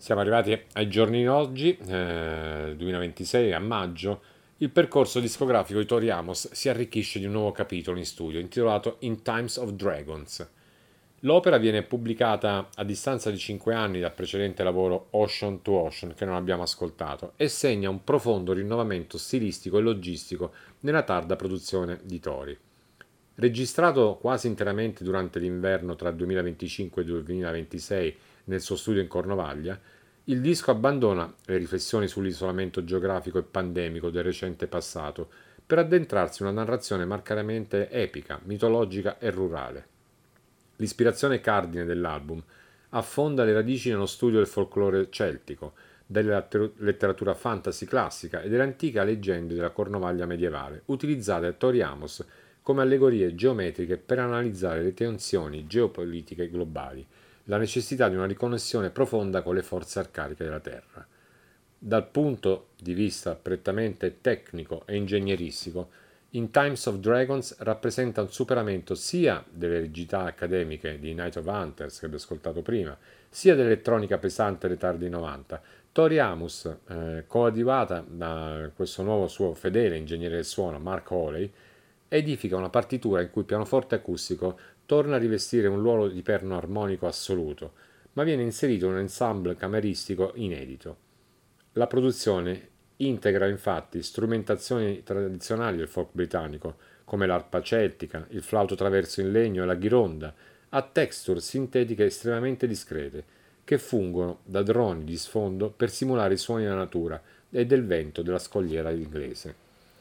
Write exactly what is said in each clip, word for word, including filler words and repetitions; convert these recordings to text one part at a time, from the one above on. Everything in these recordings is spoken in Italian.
Siamo arrivati ai giorni di oggi, eh, duemilaventisei, a maggio. Il percorso discografico di Tori Amos si arricchisce di un nuovo capitolo in studio intitolato In Times of Dragons. L'opera viene pubblicata a distanza di cinque anni dal precedente lavoro Ocean to Ocean, che non abbiamo ascoltato, e segna un profondo rinnovamento stilistico e logistico nella tarda produzione di Tori. Registrato quasi interamente durante l'inverno tra duemilaventicinque e duemilaventisei nel suo studio in Cornovaglia, il disco abbandona le riflessioni sull'isolamento geografico e pandemico del recente passato per addentrarsi in una narrazione marcatamente epica, mitologica e rurale. L'ispirazione cardine dell'album affonda le radici nello studio del folklore celtico, della letteratura fantasy classica e delle antiche leggende della Cornovaglia medievale, utilizzate da Tori Amos come allegorie geometriche per analizzare le tensioni geopolitiche globali, la necessità di una riconnessione profonda con le forze arcaiche della Terra. Dal punto di vista prettamente tecnico e ingegneristico, In Times of Dragons rappresenta un superamento sia delle rigidità accademiche di Night of Hunters, che abbiamo ascoltato prima, sia dell'elettronica pesante dei tardi novanta. Tori Amos, eh, coadiuvata da questo nuovo suo fedele ingegnere del suono, Mark Hawley, edifica una partitura in cui il pianoforte acustico torna a rivestire un ruolo di perno armonico assoluto, ma viene inserito un ensemble cameristico inedito. La produzione integra infatti strumentazioni tradizionali del folk britannico, come l'arpa celtica, il flauto traverso in legno e la ghironda, a texture sintetiche estremamente discrete, che fungono da droni di sfondo per simulare i suoni della natura e del vento della scogliera inglese.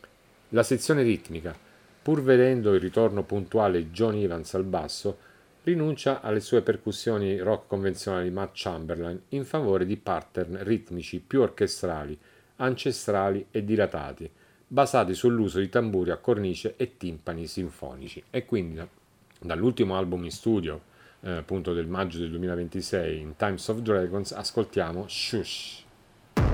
La sezione ritmica, pur vedendo il ritorno puntuale di John Evans al basso, rinuncia alle sue percussioni rock convenzionali di Matt Chamberlain in favore di pattern ritmici più orchestrali, ancestrali e dilatati, basati sull'uso di tamburi a cornice e timpani sinfonici. E quindi dall'ultimo album in studio, eh, appunto del maggio del duemilaventisei, In Times of Dragons, ascoltiamo Shush.